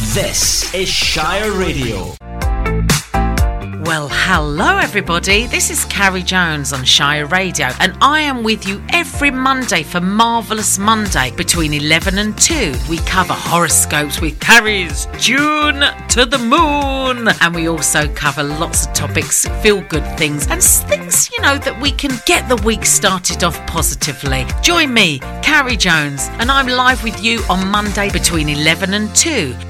This is Shire Radio. Well, hello everybody, this is Carrie Jones on Shire Radio and I am with you every Monday for Marvellous Monday between 11 and 2. We cover horoscopes with Carrie's June to the Moon, and we also cover lots of topics, feel good things and things, that we can get the week started off positively. Join me, Carrie Jones, and I'm live with you on Monday between 11 and 2.